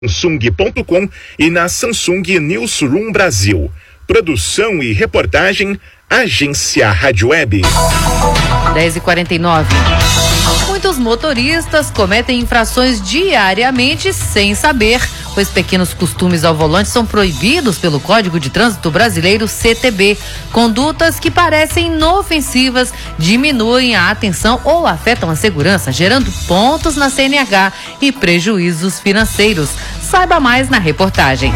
Samsung.com e na Samsung Newsroom Brasil. Produção e reportagem, Agência Rádio Web. 10h49. Muitos motoristas cometem infrações diariamente sem saber, pois pequenos costumes ao volante são proibidos pelo Código de Trânsito Brasileiro, CTB. Condutas que parecem inofensivas diminuem a atenção ou afetam a segurança, gerando pontos na CNH e prejuízos financeiros. Saiba mais na reportagem.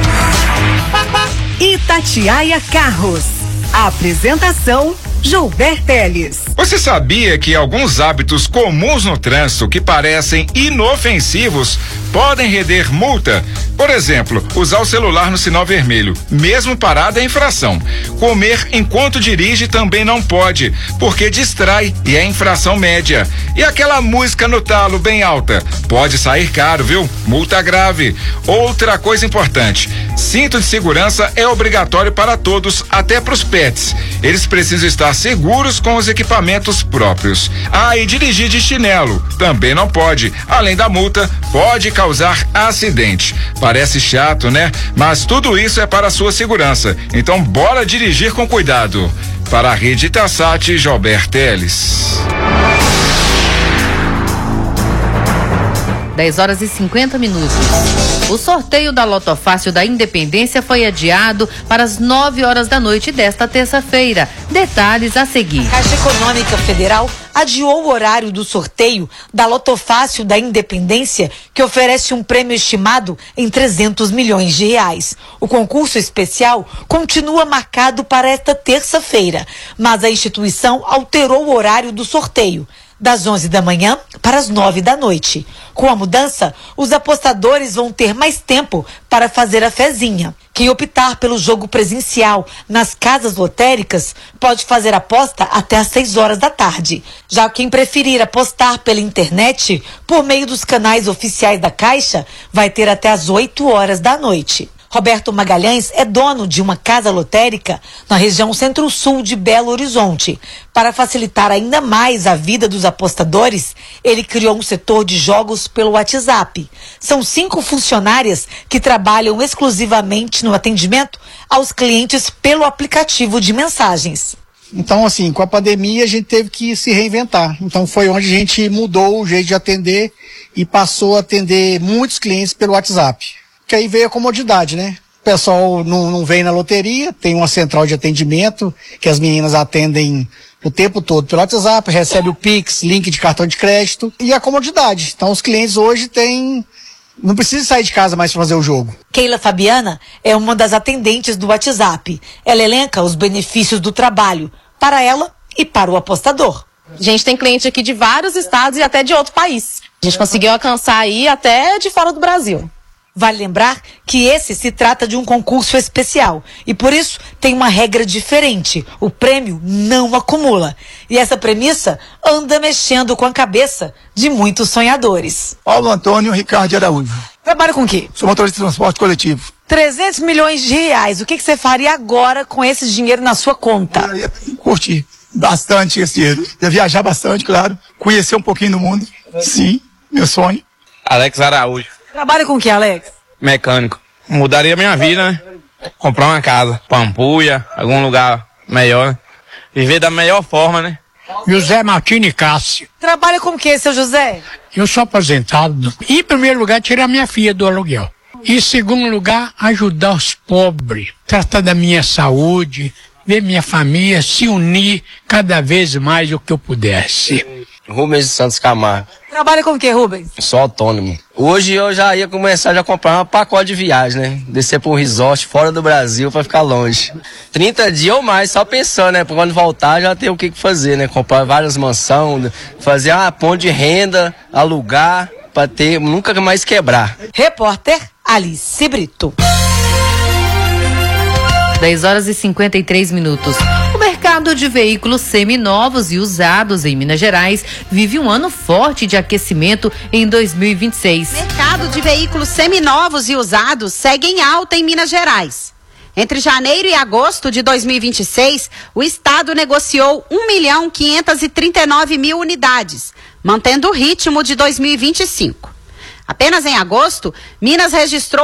Itatiaia Carros. Apresentação: Gilberto Teles. Você sabia que alguns hábitos comuns no trânsito que parecem inofensivos podem render multa? Por exemplo, usar o celular no sinal vermelho, mesmo parado, é infração. Comer enquanto dirige também não pode, porque distrai e é infração média. E aquela música no talo bem alta, pode sair caro, viu? Multa grave. Outra coisa importante, cinto de segurança é obrigatório para todos, até para os pets. Eles precisam estar seguros com os equipamentos próprios. E dirigir de chinelo também não pode. Além da multa, pode causar acidente. Parece chato, né? Mas tudo isso é para a sua segurança. Então bora dirigir com cuidado. Para a Rede Itassat, Gilberto Teles. 10h50. O sorteio da Loto Fácil da Independência foi adiado para as 9h da noite desta terça-feira. Detalhes a seguir. A Caixa Econômica Federal adiou o horário do sorteio da Loto Fácil da Independência, que oferece um prêmio estimado em 300 milhões de reais. O concurso especial continua marcado para esta terça-feira, mas a instituição alterou o horário do sorteio, das 11 da manhã para as 9 da noite. Com a mudança, os apostadores vão ter mais tempo para fazer a fezinha. Quem optar pelo jogo presencial nas casas lotéricas pode fazer aposta até às 6 horas da tarde. Já quem preferir apostar pela internet, por meio dos canais oficiais da Caixa, vai ter até às 8 horas da noite. Roberto Magalhães é dono de uma casa lotérica na região centro-sul de Belo Horizonte. Para facilitar ainda mais a vida dos apostadores, ele criou um setor de jogos pelo WhatsApp. São 5 funcionárias que trabalham exclusivamente no atendimento aos clientes pelo aplicativo de mensagens. Então, assim, com a pandemia a gente teve que se reinventar. Então foi onde a gente mudou o jeito de atender e passou a atender muitos clientes pelo WhatsApp. Que aí veio a comodidade, né? O pessoal não vem na loteria, tem uma central de atendimento que as meninas atendem o tempo todo pelo WhatsApp, recebe o Pix, link de cartão de crédito e a comodidade. Então os clientes hoje não precisa sair de casa mais para fazer o jogo. Keila Fabiana é uma das atendentes do WhatsApp. Ela elenca os benefícios do trabalho para ela e para o apostador. A gente tem cliente aqui de vários estados e até de outro país. A gente conseguiu alcançar aí até de fora do Brasil. Vale lembrar que esse se trata de um concurso especial e por isso tem uma regra diferente. O prêmio não acumula. E essa premissa anda mexendo com a cabeça de muitos sonhadores. Paulo Antônio Ricardo de Araújo. Trabalha com o quê? Sou motorista de transporte coletivo. 300 milhões de reais. O que você faria agora com esse dinheiro na sua conta? Eu ia curtir bastante esse dinheiro. Ia viajar bastante, claro. Conhecer um pouquinho do mundo. Sim, meu sonho. Alex Araújo. Trabalha com o que, Alex? Mecânico. Mudaria minha vida, né? Comprar uma casa, Pampulha, algum lugar melhor, né? Viver da melhor forma, né? José Martini Cássio. Trabalha com o que, seu José? Eu sou aposentado. Em primeiro lugar, tirar minha filha do aluguel. Em segundo lugar, ajudar os pobres. Tratar da minha saúde, ver minha família, se unir cada vez mais o que eu pudesse. Rubens de Santos Camargo. Trabalha com o que, Rubens? Sou autônomo. Hoje eu já ia começar a comprar um pacote de viagem, né? Descer para um resort fora do Brasil para ficar longe. 30 dias ou mais, só pensando, né? Pra quando voltar já ter o que fazer, né? Comprar várias mansões, fazer uma ponte de renda, alugar, para ter, nunca mais quebrar. Repórter Alice Brito. 10h53. O mercado de veículos seminovos e usados em Minas Gerais vive um ano forte de aquecimento em 2026. O mercado de veículos seminovos e usados segue em alta em Minas Gerais. Entre janeiro e agosto de 2026, o estado negociou 1.539.000 unidades, mantendo o ritmo de 2025. Apenas em agosto, Minas registrou